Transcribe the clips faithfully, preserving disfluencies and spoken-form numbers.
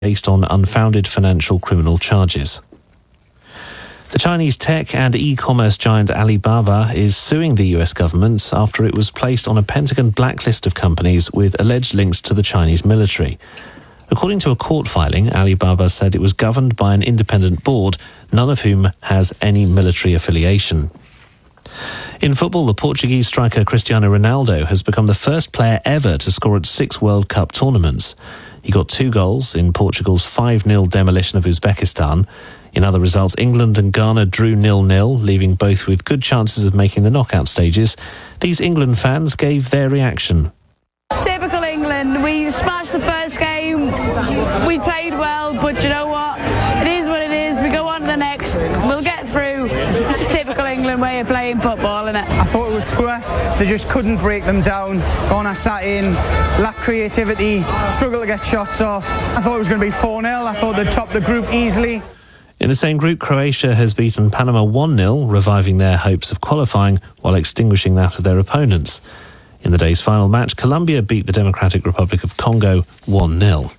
based on unfounded financial criminal charges. The Chinese tech and e-commerce giant Alibaba is suing the U S government after it was placed on a Pentagon blacklist of companies with alleged links to the Chinese military. According to a court filing, Alibaba said it was governed by an independent board, none of whom has any military affiliation. In football, the Portuguese striker Cristiano Ronaldo has become the first player ever to score at six World Cup tournaments. He got two goals in Portugal's five nil demolition of Uzbekistan. In other results, England and Ghana drew nil nil, leaving both with good chances of making the knockout stages. These England fans gave their reaction. Typical England. We smashed the first game. We played well, but you know what? It is what it is. We go on to the next. We'll get through. It's a typical England way of playing football, isn't it? I thought it was poor. They just couldn't break them down. Ghana sat in, lacked creativity, struggled to get shots off. I thought it was going to be four nil. I thought they'd top the group easily. In the same group, Croatia has beaten Panama one nil, reviving their hopes of qualifying while extinguishing that of their opponents. In the day's final match, Colombia beat the Democratic Republic of Congo one nil.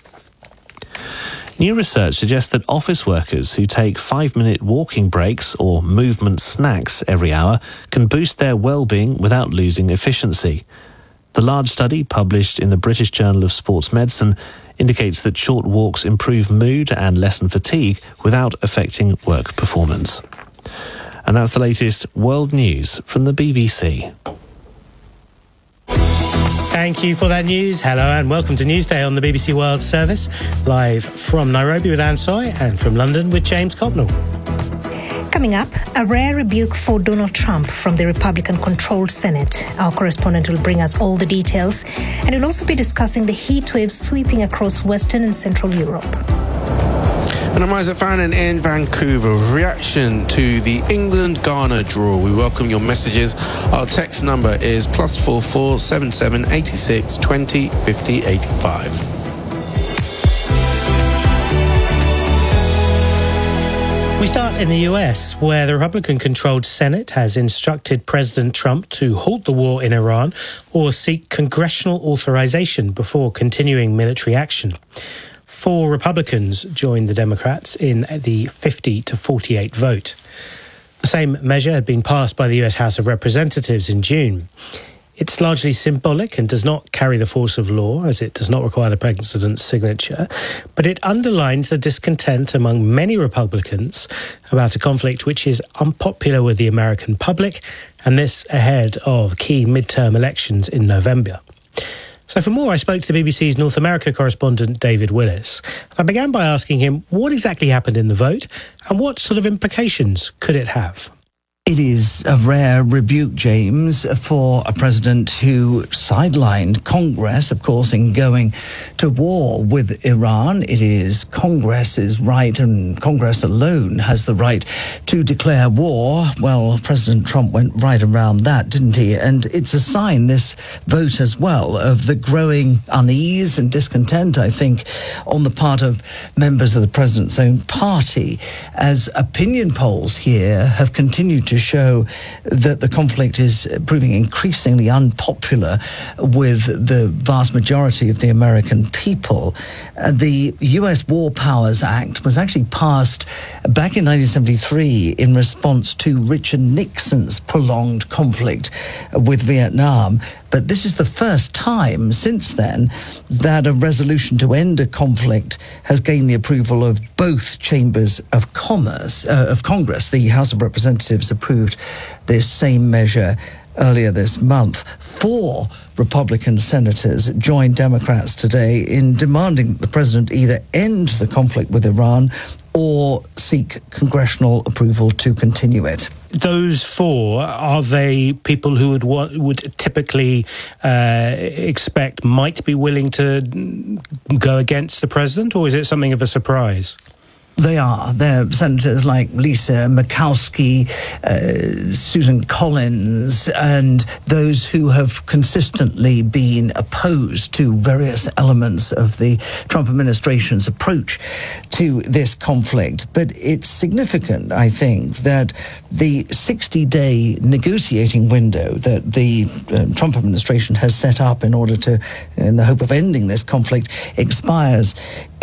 New research suggests that office workers who take five-minute walking breaks or movement snacks every hour can boost their well-being without losing efficiency. The large study, published in the British Journal of Sports Medicine, indicates that short walks improve mood and lessen fatigue without affecting work performance. And that's the latest world news from the B B C. Thank you for that news. Hello and welcome to Newsday on the B B C World Service, live from Nairobi with Anne Soy and from London with James Copnell. Coming up, a rare rebuke for Donald Trump from the Republican-controlled Senate. Our correspondent will bring us all the details, and we'll also be discussing the heat wave sweeping across Western and Central Europe. And I'm Isaac Farnan in Vancouver. Reaction to the England-Ghana draw. We welcome your messages. Our text number is plus four four seven seven eight six twenty fifty eighty five. We start in the U S, where the Republican-controlled Senate has instructed President Trump to halt the war in Iran or seek congressional authorization before continuing military action. Four Republicans joined the Democrats in the fifty to forty-eight vote. The same measure had been passed by the U S House of Representatives in June. It's largely symbolic and does not carry the force of law, as it does not require the president's signature, but it underlines the discontent among many Republicans about a conflict which is unpopular with the American public, and this ahead of key midterm elections in November. So for more, I spoke to the B B C's North America correspondent David Willis. I began by asking him what exactly happened in the vote and what sort of implications could it have. It is a rare rebuke, James, for a president who sidelined Congress, of course, in going to war with Iran. It is Congress's right, and Congress alone has the right to declare war. Well, President Trump went right around that, didn't he? And it's a sign, this vote as well, of the growing unease and discontent, I think, on the part of members of the president's own party, as opinion polls here have continued to show that the conflict is proving increasingly unpopular with the vast majority of the American people. Uh, the U S War Powers Act was actually passed back in nineteen seventy-three in response to Richard Nixon's prolonged conflict with Vietnam. But this is the first time since then that a resolution to end a conflict has gained the approval of both chambers of commerce, uh, of Congress. The House of Representatives approved this same measure earlier this month. Four Republican senators joined Democrats today in demanding that the president either end the conflict with Iran or seek congressional approval to continue it. Those four, are they people who would would typically uh, expect might be willing to go against the president, or is it something of a surprise? They are. They're senators like Lisa Murkowski, uh, Susan Collins, and those who have consistently been opposed to various elements of the Trump administration's approach to this conflict. But it's significant, I think, that the sixty-day negotiating window that the uh, Trump administration has set up in order to, in the hope of ending this conflict, expires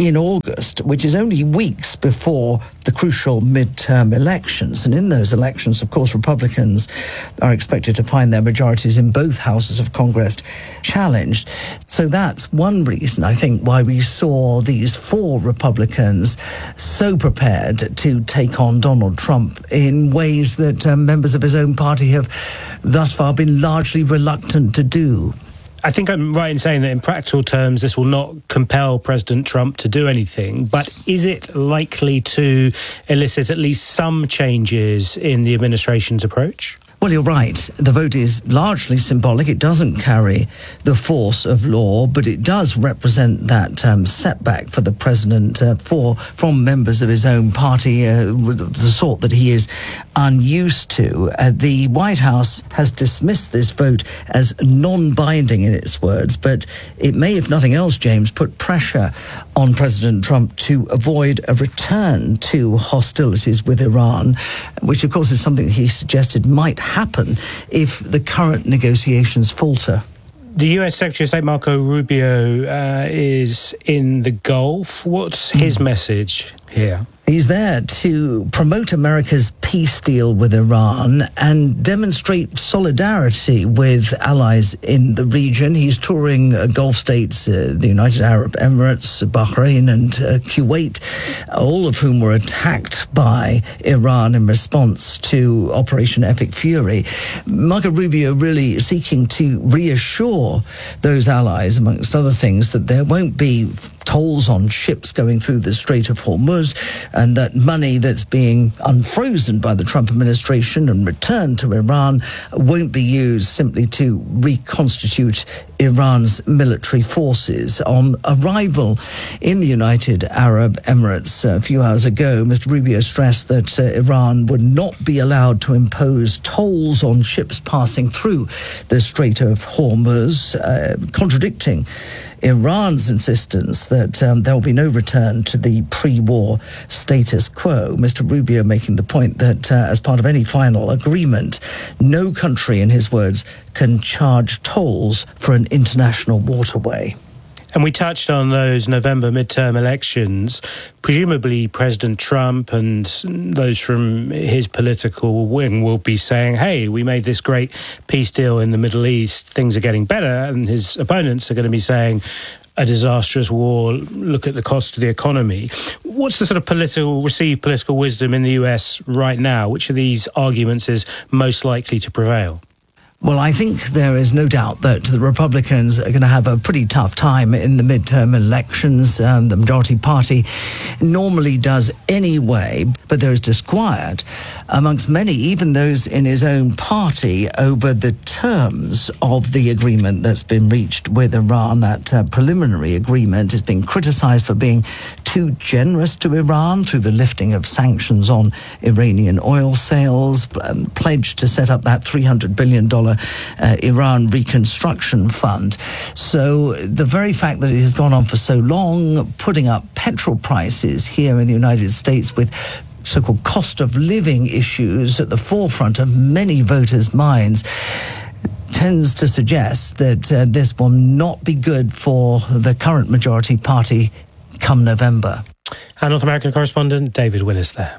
in August, which is only weeks before the crucial midterm elections. And in those elections, of course, Republicans are expected to find their majorities in both houses of Congress challenged. So that's one reason, I think, why we saw these four Republicans so prepared to take on Donald Trump in ways that um, members of his own party have thus far been largely reluctant to do. I think I'm right in saying that in practical terms, this will not compel President Trump to do anything, but is it likely to elicit at least some changes in the administration's approach? Well, you're right. The vote is largely symbolic. It doesn't carry the force of law, but it does represent that um, setback for the president uh, for from members of his own party, uh, the sort that he is unused to. Uh, the White House has dismissed this vote as non-binding in its words, but it may, if nothing else, James, put pressure on President Trump to avoid a return to hostilities with Iran, which, of course, is something that he suggested might happen if the current negotiations falter. The U S Secretary of State Marco Rubio uh, is in the Gulf. What's his mm. message here? He's there to promote America's peace deal with Iran and demonstrate solidarity with allies in the region. He's touring uh, Gulf states, uh, the United Arab Emirates, Bahrain and uh, Kuwait, all of whom were attacked by Iran in response to Operation Epic Fury. Marco Rubio really seeking to reassure those allies, amongst other things, that there won't be tolls on ships going through the Strait of Hormuz, and that money that's being unfrozen by the Trump administration and returned to Iran won't be used simply to reconstitute Iran's military forces. On arrival in the United Arab Emirates a few hours ago, Mister Rubio stressed that uh, Iran would not be allowed to impose tolls on ships passing through the Strait of Hormuz, uh, contradicting Iran's insistence that um, there will be no return to the pre-war status quo. Mister Rubio making the point that uh, as part of any final agreement, no country, in his words, can charge tolls for an international waterway. And we touched on those November midterm elections. Presumably President Trump and those from his political wing will be saying, hey, we made this great peace deal in the Middle East, things are getting better. And his opponents are going to be saying, a disastrous war, look at the cost of the economy. What's the sort of political, received political wisdom in the U S right now? Which of these arguments is most likely to prevail? Well, I think there is no doubt that the Republicans are going to have a pretty tough time in the midterm elections. Um, the majority party normally does anyway, but there is disquiet amongst many, even those in his own party, over the terms of the agreement that's been reached with Iran. That uh, preliminary agreement is being criticized for being too generous to Iran through the lifting of sanctions on Iranian oil sales, um, pledged to set up that three hundred billion dollars Uh, Iran Reconstruction Fund. So the very fact that it has gone on for so long, putting up petrol prices here in the United States with so-called cost of living issues at the forefront of many voters' minds, tends to suggest that uh, this will not be good for the current majority party come November. Our North American correspondent David Willis there.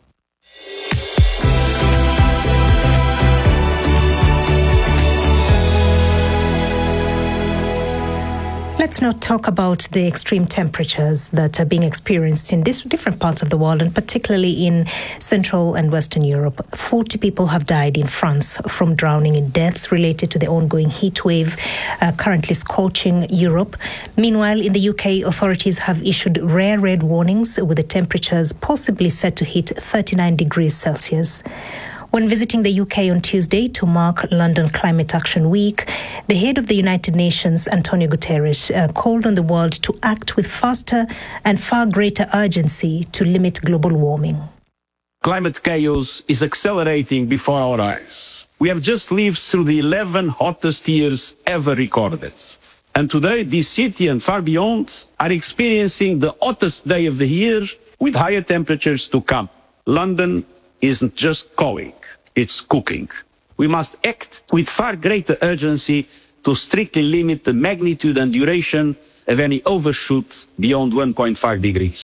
Let's now talk about the extreme temperatures that are being experienced in these different parts of the world, and particularly in Central and Western Europe. forty people have died in France from drowning in deaths related to the ongoing heat wave uh, currently scorching Europe. Meanwhile, in the U K, authorities have issued rare red warnings with the temperatures possibly set to hit thirty-nine degrees Celsius. When visiting the U K on Tuesday to mark London Climate Action Week, the head of the United Nations, Antonio Guterres, uh, called on the world to act with faster and far greater urgency to limit global warming. Climate chaos is accelerating before our eyes. We have just lived through the eleven hottest years ever recorded. And today, this city and far beyond are experiencing the hottest day of the year with higher temperatures to come. London isn't just going, it's cooking. We must act with far greater urgency to strictly limit the magnitude and duration of any overshoot beyond one point five degrees.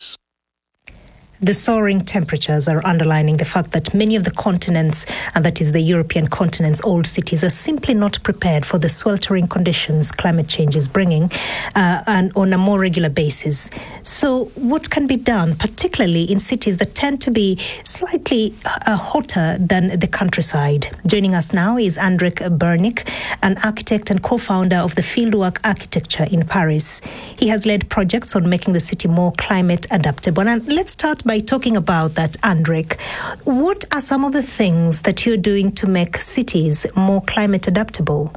The soaring temperatures are underlining the fact that many of the continents, and that is the European continent's old cities, are simply not prepared for the sweltering conditions climate change is bringing uh, and on a more regular basis. So what can be done, particularly in cities that tend to be slightly uh, hotter than the countryside? Joining us now is Andrik Bernik, an architect and co-founder of the Fieldwork Architecture in Paris. He has led projects on making the city more climate adaptable. And let's start by talking about that, Andrik. What are some of the things that you're doing to make cities more climate adaptable?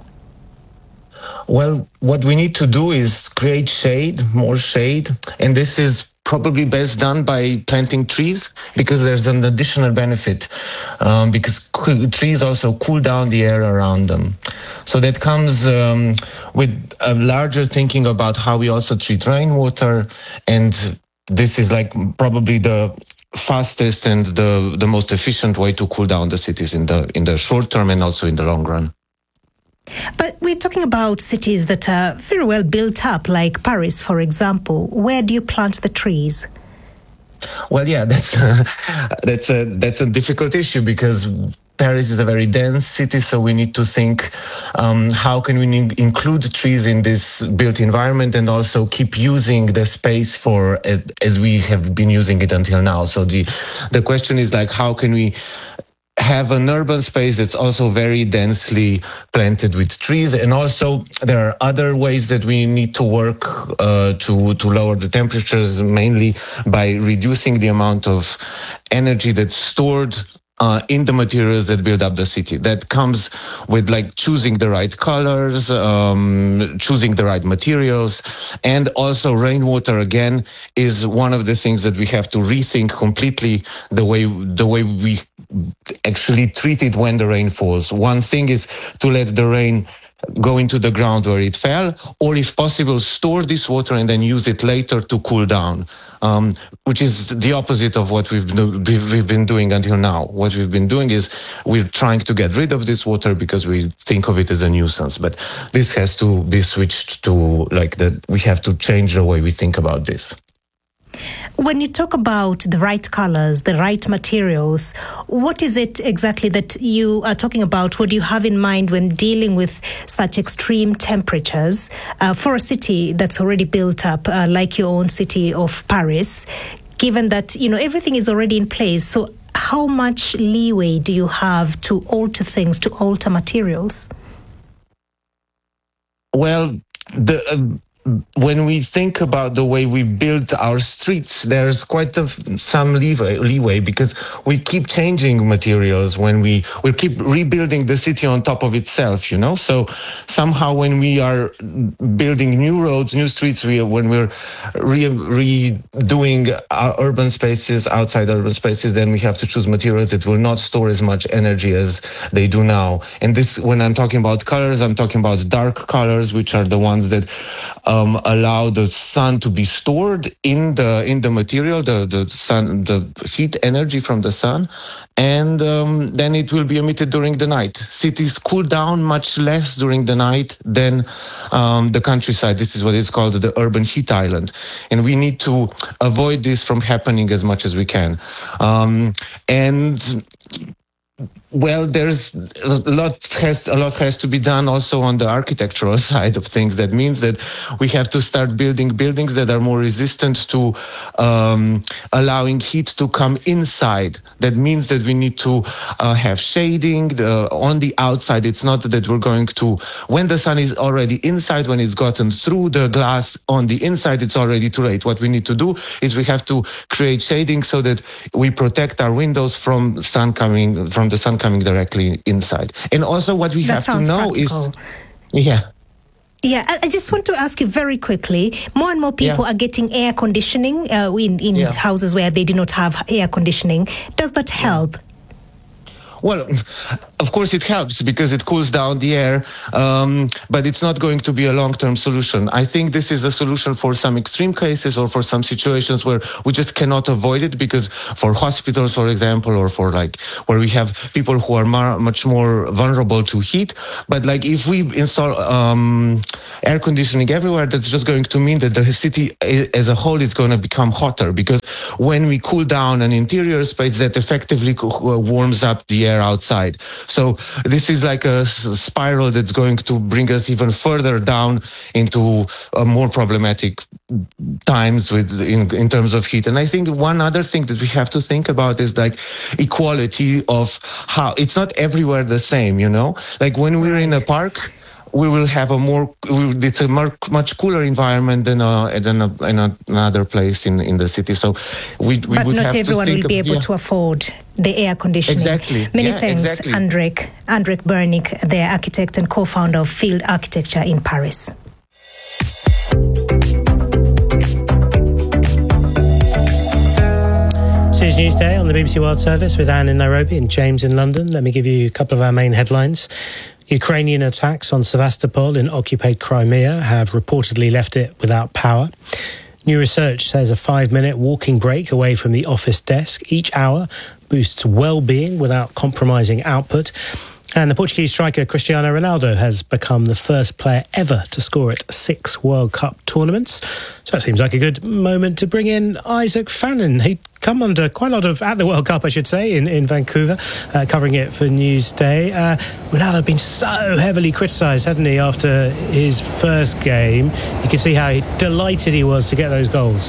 Well, what we need to do is create shade, more shade, and this is probably best done by planting trees, because there's an additional benefit, um, because co- trees also cool down the air around them. So that comes um, with a larger thinking about how we also treat rainwater, and this is like probably the fastest and the, the most efficient way to cool down the cities in the in the short term and also in the long run. But we're talking about cities that are very well built up, like Paris, for example. Where do you plant the trees? Well, yeah, that's a, that's a that's a difficult issue, because Paris is a very dense city, so we need to think um, how can we in- include trees in this built environment and also keep using the space for as, as we have been using it until now. So the the question is like, how can we have an urban space that's also very densely planted with trees? And also there are other ways that we need to work uh, to to lower the temperatures, mainly by reducing the amount of energy that's stored Uh, in the materials that build up the city. That comes with like choosing the right colors, um, choosing the right materials, and also rainwater again is one of the things that we have to rethink completely, the way the way we actually treat it when the rain falls. One thing is to let the rain go into the ground where it fell, or if possible, store this water and then use it later to cool down, um, which is the opposite of what we've, we've been doing until now. What we've been doing is we're trying to get rid of this water because we think of it as a nuisance. But this has to be switched to like that. We have to change the way we think about this. When you talk about the right colors, the right materials, what is it exactly that you are talking about? What do you have in mind when dealing with such extreme temperatures uh, for a city that's already built up, uh, like your own city of Paris, given that, you know, everything is already in place? So how much leeway do you have to alter things, to alter materials? Well, the... Uh, when we think about the way we build our streets, there's quite a, some leeway, leeway because we keep changing materials when we we keep rebuilding the city on top of itself, you know. So somehow when we are building new roads, new streets, we when we're re, redoing our urban spaces, outside urban spaces, then we have to choose materials that will not store as much energy as they do now. And this, when I'm talking about colors, I'm talking about dark colors, which are the ones that Um, allow the sun to be stored in the in the material, the the sun, the heat energy from the sun, and um, then it will be emitted during the night. Cities cool down much less during the night than um, the countryside. This is what is called the urban heat island, and we need to avoid this from happening as much as we can. Um, and Well, there's a lot has a lot has to be done also on the architectural side of things. That means that we have to start building buildings that are more resistant to um, allowing heat to come inside. That means that we need to uh, have shading the, on the outside. It's not that we're going to, when the sun is already inside, when it's gotten through the glass on the inside, it's already too late. What we need to do is we have to create shading so that we protect our windows from sun coming from the sun coming directly inside. And also what we that have to know practical. is, yeah. Yeah, I just want to ask you very quickly, more and more people Yeah. are getting air conditioning uh, in, in Yeah. houses where they do not have air conditioning. Does that help? Well, of course it helps because it cools down the air, um, but it's not going to be a long-term solution. I think this is a solution for some extreme cases or for some situations where we just cannot avoid it, because for hospitals, for example, or for like where we have people who are mar- much more vulnerable to heat. But like if we install um, air conditioning everywhere, that's just going to mean that the city as a whole is going to become hotter, because when we cool down an interior space, that effectively warms up the air outside. So this is like a spiral that's going to bring us even further down into uh, more problematic times with in, in terms of heat. And I think one other thing that we have to think about is like equality of how it's not everywhere the same, you know, like when we're in a park, we will have a more, it's a more, much cooler environment than, a, than a, in a, another place in, in the city. So we, we but would not have everyone to think will be of, able yeah. to afford the air conditioning. Exactly. Many yeah, thanks, exactly. Andrik. Andrik Bernik, the architect and co-founder of Field Architecture in Paris. It's Newsday on the B B C World Service with Anne in Nairobi and James in London. Let me give you a couple of our main headlines. Ukrainian attacks on Sevastopol in occupied Crimea have reportedly left it without power. New research says a five-minute walking break away from the office desk each hour boosts well-being without compromising output. And the Portuguese striker Cristiano Ronaldo has become the first player ever to score at six World Cup tournaments. So that seems like a good moment to bring in Isaac Fannin. He'd come under quite a lot of, at the World Cup, I should say, in, in Vancouver, uh, covering it for Newsday. Uh, Ronaldo had been so heavily criticised, hadn't he, after his first game. You can see how delighted he was to get those goals.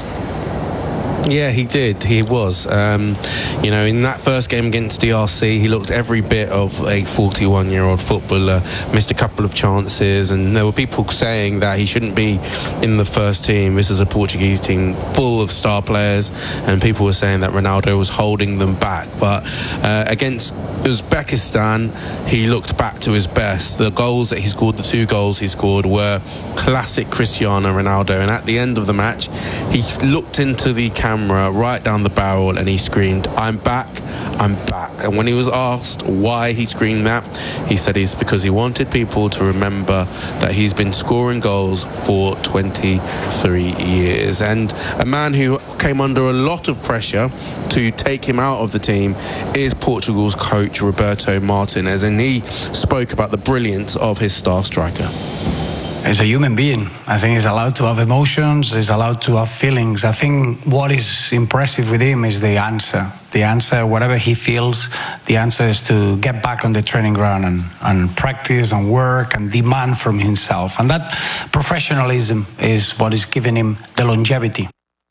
Yeah, he did. He was. Um, you know, in that first game against D R C, he looked every bit of a forty-one-year-old footballer, missed a couple of chances, and there were people saying that he shouldn't be in the first team. This is a Portuguese team full of star players, and people were saying that Ronaldo was holding them back. But uh, against Uzbekistan, he looked back to his best. The goals that he scored, the two goals he scored, were classic Cristiano Ronaldo. And at the end of the match, he looked into the camera right down the barrel and he screamed, "I'm back, I'm back." And when he was asked why he screamed that, he said it's because he wanted people to remember that he's been scoring goals for twenty-three years. And a man who came under a lot of pressure to take him out of the team is Portugal's coach Roberto Martinez, and he spoke about the brilliance of his star striker. He's a human being. I think he's allowed to have emotions, he's allowed to have feelings. I think what is impressive with him is the answer. The answer, whatever he feels, the answer is to get back on the training ground and, and practice and work and demand from himself. And that professionalism is what is giving him the longevity.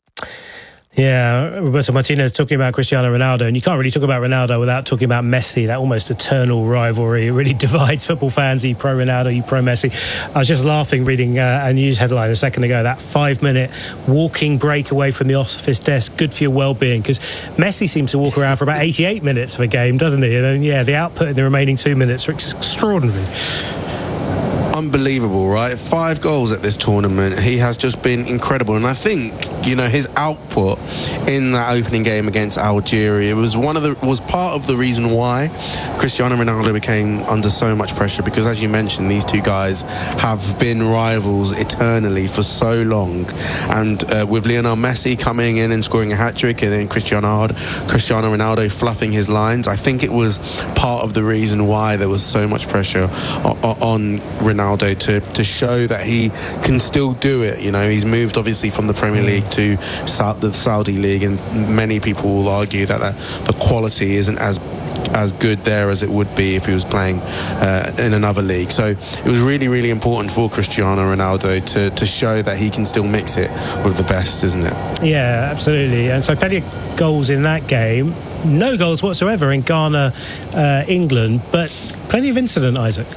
Yeah, Roberto Martinez talking about Cristiano Ronaldo, and you can't really talk about Ronaldo without talking about Messi, that almost eternal rivalry. It really divides football fans, you pro-Ronaldo, you pro-Messi. I was just laughing reading uh, a news headline a second ago, that five-minute walking break away from the office desk, good for your well-being, because Messi seems to walk around for about eighty-eight minutes of a game, doesn't he? And then, yeah, the output in the remaining two minutes are extraordinary. Unbelievable, right? Five goals at this tournament. He has just been incredible. And I think, you know, his output in that opening game against Algeria was one of the was part of the reason why Cristiano Ronaldo became under so much pressure, because as you mentioned, these two guys have been rivals eternally for so long. And uh, with Lionel Messi coming in and scoring a hat-trick, and then Cristiano Cristiano Ronaldo fluffing his lines, I think it was part of the reason why there was so much pressure on, on Ronaldo to, to show that he can still do it. You know, he's moved obviously from the Premier League to the Saudi League, and many people will argue that the quality isn't as as good there as it would be if he was playing uh, in another league. So it was really, really important for Cristiano Ronaldo to, to show that he can still mix it with the best, isn't it? Yeah, absolutely. And so plenty of goals in that game. No goals whatsoever in Ghana, uh, England, but plenty of incident, Isaac.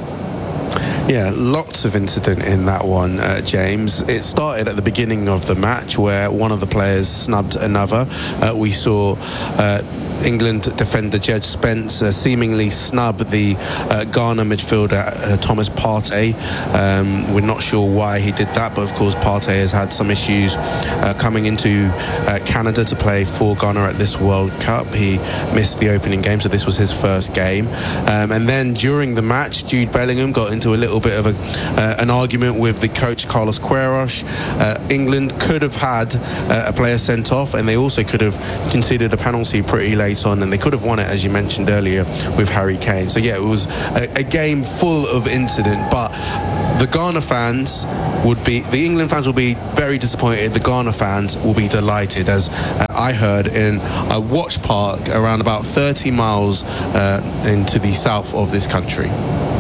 Yeah, lots of incident in that one, uh, James. It started at the beginning of the match where one of the players snubbed another. Uh, we saw uh, England defender Jed Spence uh, seemingly snub the uh, Ghana midfielder uh, Thomas Partey. Um, we're not sure why he did that, but of course Partey has had some issues uh, coming into uh, Canada to play for Ghana at this World Cup. He missed the opening game, so this was his first game. Um, and then during the match, Jude Bellingham got into a little bit of a, uh, an argument with the coach Carlos Queiroz. Uh, England could have had uh, a player sent off, and they also could have conceded a penalty pretty late on, and they could have won it, as you mentioned earlier, with Harry Kane. So yeah, it was a, a game full of incident, but the Ghana fans would be, the England fans will be very disappointed. The Ghana fans will be delighted, as uh, I heard in a watch park around about thirty miles uh, into the south of this country.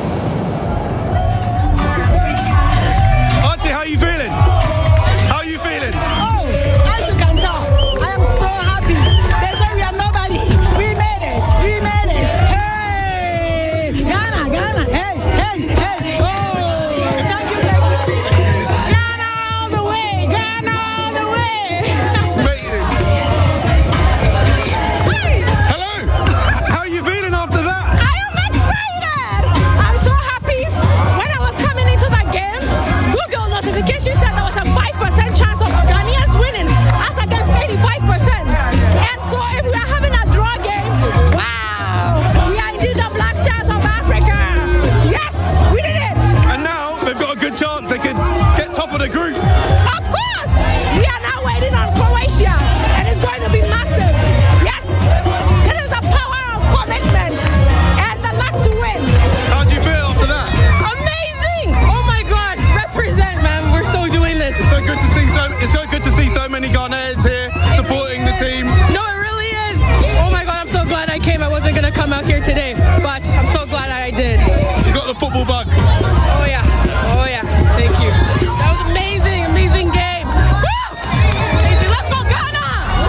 Auntie, how are you feeling? How are you feeling? Oh, as you can tell, I am so happy. They say we are nobody. We made it. We made it. Hey, Ghana, Ghana. Hey, hey, hey. Oh, thank you, thank you. Ghana all the way. Ghana all the way. Hey. Hello. How are you feeling after that? I am excited. I'm so happy. When I was coming into that game, Google notification said there was a five percent chance of Ghanaians winning as against eighty-five percent. And so if we are having a draw game, wow, we are indeed the Black Stars of Africa. Yes, we did it. And now they've got a good chance. They could get top of the group. Of course, we are now waiting on Croatia, and it's going to be massive. Yes, this is the power of commitment and the luck to win. How do you feel after that? Amazing! Oh my God, represent, man. We're so doing this. It's so good to see so. It's so good to see so many Ghanaians here supporting the team. No, it really is. Oh my God, I'm so glad I came. I wasn't gonna come out here today, but I'm so glad I did. You got the football bug. Oh yeah, oh yeah. Thank you. That was amazing, amazing game. Woo! Amazing. Let's go Ghana!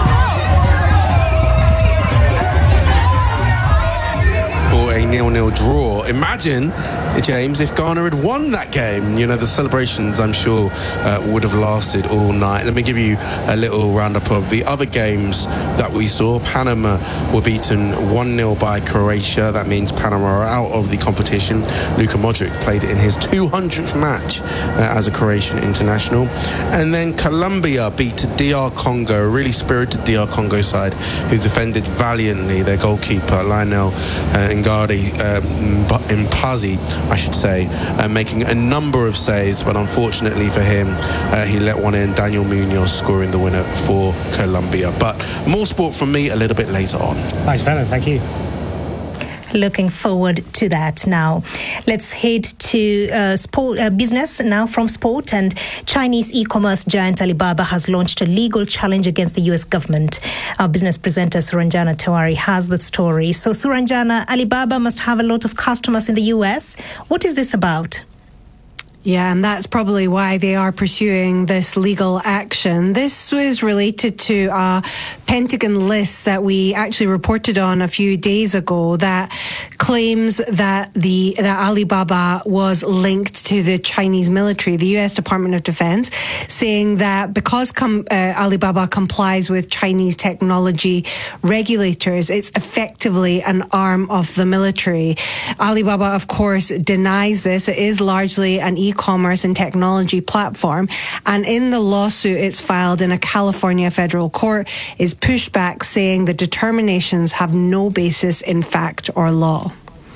For a nil-nil draw. Imagine, James, if Ghana had won that game. You know, the celebrations, I'm sure, uh, would have lasted all night. Let me give you a little roundup of the other games that we saw. Panama were beaten one nil by Croatia. That means Panama are out of the competition. Luka Modric played in his two hundredth match uh, as a Croatian international. And then Colombia beat D R Congo, a really spirited D R Congo side who defended valiantly. Their goalkeeper, Lionel uh, Ngadi uh, Mpazi, I should say, uh, making a number of saves, but unfortunately for him, uh, he let one in. Daniel Munoz scoring the winner for Colombia. But more sport from me a little bit later on. Nice, Venom. Thank you. Looking forward to that now. Let's head to uh, sport, uh, business now from sport. And Chinese e-commerce giant Alibaba has launched a legal challenge against the U S government. Our business presenter Suranjana Tewari has the story. So Suranjana, Alibaba must have a lot of customers in the U S. What is this about? Yeah, and that's probably why they are pursuing this legal action. This was related to a Pentagon list that we actually reported on a few days ago that claims that the that Alibaba was linked to the Chinese military, the U S Department of Defense, saying that because com- uh, Alibaba complies with Chinese technology regulators, it's effectively an arm of the military. Alibaba, of course, denies this. It is largely an e e-commerce and technology platform, and in the lawsuit it's filed in a California federal court is pushed back, saying the determinations have no basis in fact or law.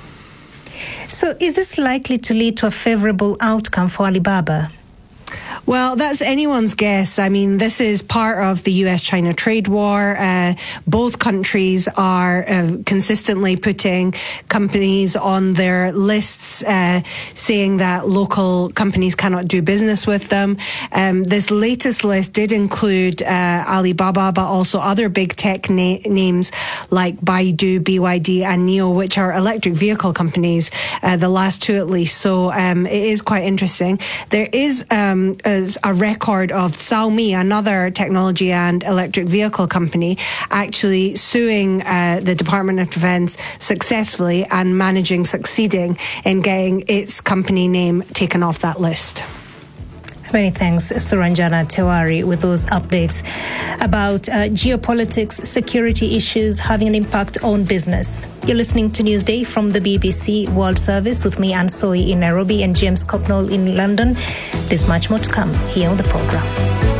So is this likely to lead to a favorable outcome for Alibaba? Well, that's anyone's guess. I mean, this is part of the U S China trade war. Uh, both countries are uh, consistently putting companies on their lists, uh, saying that local companies cannot do business with them. Um, this latest list did include uh, Alibaba, but also other big tech na- names like Baidu, B Y D, and N I O, which are electric vehicle companies, uh, the last two at least. So um, it is quite interesting. There is um, a a record of Xiaomi, another technology and electric vehicle company, actually suing uh, the Department of Defense successfully and managing, succeeding in getting its company name taken off that list. Many thanks, Suranjana Tewari, with those updates about uh, geopolitics, security issues having an impact on business. You're listening to Newsday from the B B C World Service with me, Anne Soy, in Nairobi, and James Copnall in London. There's much more to come here on the programme.